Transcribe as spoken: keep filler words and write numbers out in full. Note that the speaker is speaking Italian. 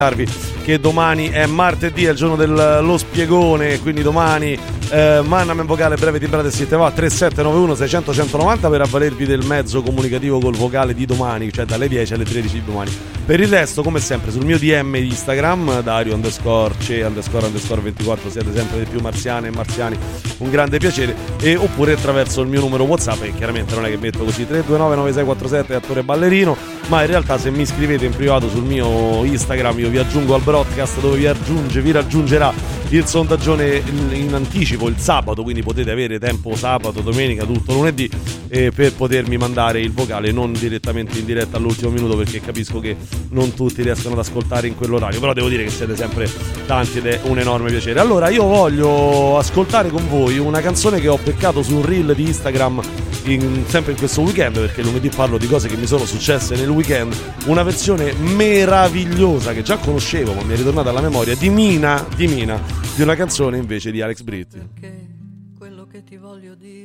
che domani è martedì, è il giorno dello spiegone, quindi domani eh, mandami un vocale breve di breve se te va tre sette nove uno sei zero zero uno nove zero per avvalervi del mezzo comunicativo col vocale di domani, cioè dalle dieci alle tredici di domani. Per il resto, come sempre, sul mio D M di Instagram, Dario underscore C underscore underscore ventiquattro, siete sempre dei più marziane e marziani, un grande piacere, e oppure attraverso il mio numero WhatsApp, che chiaramente non è che metto così tre due nove nove sei quattro sette attore ballerino, ma in realtà se mi scrivete in privato sul mio Instagram io vi aggiungo al broadcast dove vi aggiunge, vi raggiungerà il sondaggione in anticipo il sabato, quindi potete avere tempo sabato, domenica, tutto lunedì eh, per potermi mandare il vocale, non direttamente in diretta all'ultimo minuto, perché capisco che non tutti riescono ad ascoltare in quell'orario, però devo dire che siete sempre tanti ed è un enorme piacere. Allora io voglio ascoltare con voi una canzone che ho beccato su un reel di Instagram in, sempre in questo weekend, perché lunedì parlo di cose che mi sono successe nel weekend, una versione meravigliosa che già conoscevo ma mi è ritornata alla memoria di Mina, di Mina, di una canzone invece di Alex Britti. Perché quello che ti voglio dire